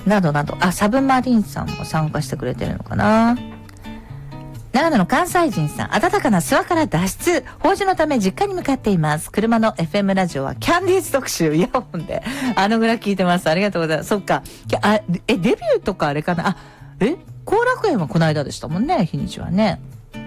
などなど。サブマリンさんも参加してくれてるのかな。長野の関西人さん、暖かな諏訪から脱出、法事のため実家に向かっています。車の FM ラジオはキャンディーズ特集、イヤホンでぐらい聞いてます。ありがとうございます。そっか。デビューとかあれかな。後楽園はこの間でしたもんね、日にちはね。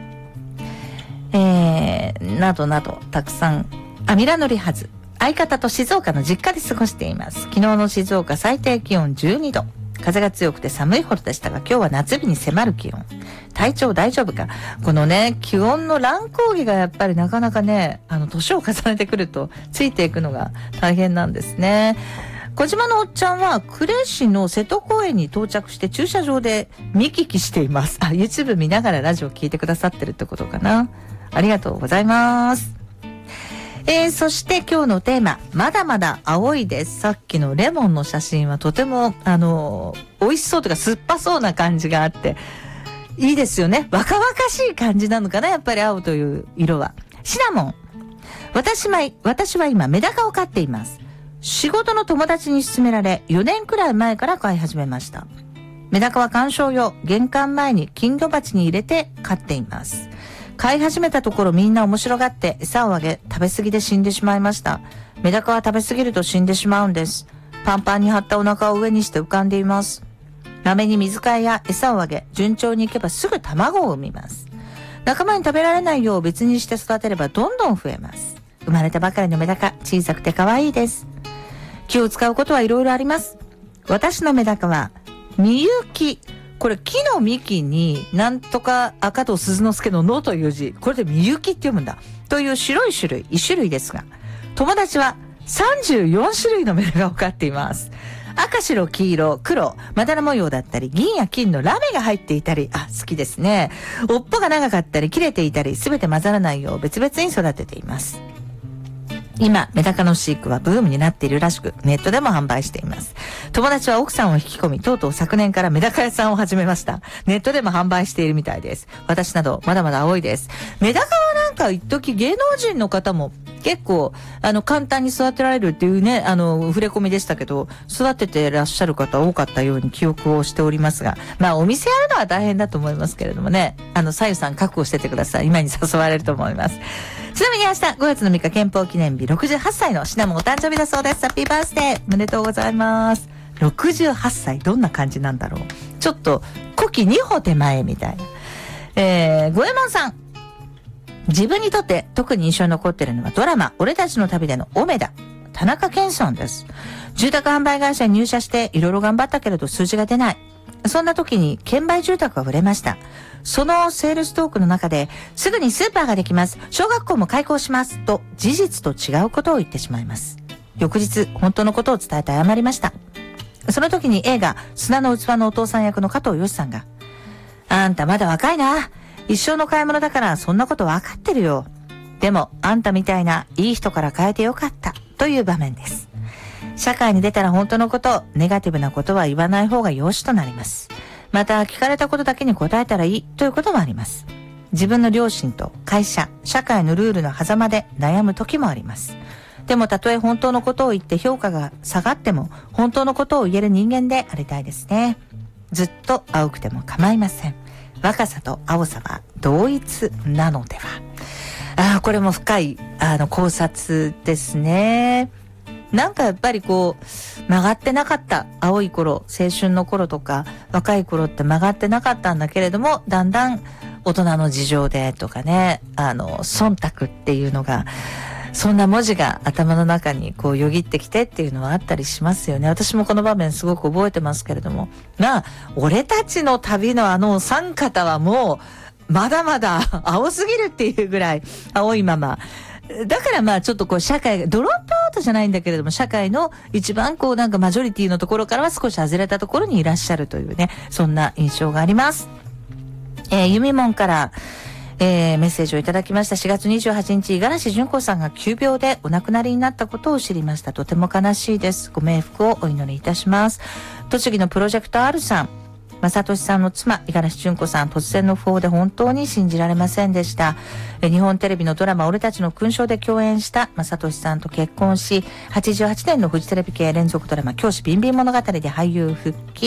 などなど、たくさん。ミラノリハズ。相方と静岡の実家で過ごしています。昨日の静岡最低気温12度。風が強くて寒いほどでしたが、今日は夏日に迫る気温。体調大丈夫か。このね、気温の乱高下がやっぱりなかなかね、年を重ねてくるとついていくのが大変なんですね。小島のおっちゃんは呉市の瀬戸公園に到着して駐車場で見聞きしています。YouTube 見ながらラジオ聞いてくださってるってことかな。ありがとうございます。そして今日のテーマ、まだまだ青いです。さっきのレモンの写真はとても、美味しそうというか酸っぱそうな感じがあって、いいですよね。若々しい感じなのかな、やっぱり青という色は。シナモン。私は今メダカを飼っています。仕事の友達に勧められ、4年くらい前から飼い始めました。メダカは観賞用、玄関前に金魚鉢に入れて飼っています。飼い始めたところみんな面白がって餌をあげ食べ過ぎで死んでしまいました。メダカは食べ過ぎると死んでしまうんです。パンパンに張ったお腹を上にして浮かんでいます。まめに水替えや餌をあげ順調にいけばすぐ卵を産みます。仲間に食べられないよう別にして育てればどんどん増えます。生まれたばかりのメダカ小さくて可愛いです。気を使うことはいろいろあります。私のメダカはみゆき。これ木の幹になんとか赤と鈴之助ののという字、これでみゆきって読むんだという白い種類1種類ですが、友達は34種類のメダカを飼っています。赤白黄色黒まだら模様だったり、銀や金のラメが入っていたり、好きですね。尾っぽが長かったり切れていたり、すべて混ざらないよう別々に育てています。今、メダカの飼育はブームになっているらしく、ネットでも販売しています。友達は奥さんを引き込み、とうとう昨年からメダカ屋さんを始めました。ネットでも販売しているみたいです。私など、まだまだ青いです。メダカはなんか一時芸能人の方も結構、簡単に育てられるっていうね、触れ込みでしたけど、育ててらっしゃる方多かったように記憶をしておりますが、お店やるのは大変だと思いますけれどもね、さゆさん覚悟しててください。今に誘われると思います。ちなみに明日5月の3日憲法記念日68歳のシナモンお誕生日だそうです。ハッピーバースデーおめでとうございます。68歳どんな感じなんだろう。ちょっと古希2歩手前みたいな。五右衛門さん、自分にとって特に印象に残っているのはドラマ俺たちの旅でのオメダ田中健さんです。住宅販売会社に入社していろいろ頑張ったけれど数字が出ない。そんな時に券売住宅が売れました。そのセールストークの中で、すぐにスーパーができます。小学校も開校します。と事実と違うことを言ってしまいます。翌日、本当のことを伝えて謝りました。その時に映画、砂の器のお父さん役の加藤よしさんが、あんたまだ若いな。一生の買い物だからそんなこと分かってるよ。でも、あんたみたいないい人から変えてよかった。という場面です。社会に出たら本当のこと、ネガティブなことは言わない方が容姿となります。また聞かれたことだけに答えたらいいということもあります。自分の両親と会社、社会のルールの狭間で悩む時もあります。でもたとえ本当のことを言って評価が下がっても本当のことを言える人間でありたいですね。ずっと青くても構いません。若さと青さは同一なのでは。これも深い考察ですね。なんかやっぱりこう曲がってなかった青い頃、青春の頃とか若い頃って曲がってなかったんだけれども、だんだん大人の事情でとかね、忖度っていうのが、そんな文字が頭の中にこうよぎってきてっていうのはあったりしますよね。私もこの場面すごく覚えてますけれども、俺たちの旅のお三方はもうまだまだ青すぎるっていうぐらい青いまま。だからちょっとこう社会がドロップアウトじゃないんだけれども、社会の一番こうなんかマジョリティのところからは少し外れたところにいらっしゃるというね、そんな印象があります。ゆみもんから、メッセージをいただきました。4月28日、五十嵐純子さんが急病でお亡くなりになったことを知りました。とても悲しいです。ご冥福をお祈りいたします。栃木のプロジェクト R さん、正俊さんの妻、五十嵐純子さん、突然の訃報で本当に信じられませんでした。日本テレビのドラマ、俺たちの勲章で共演した正俊さんと結婚し、88年のフジテレビ系連続ドラマ、教師ビンビン物語で俳優復帰。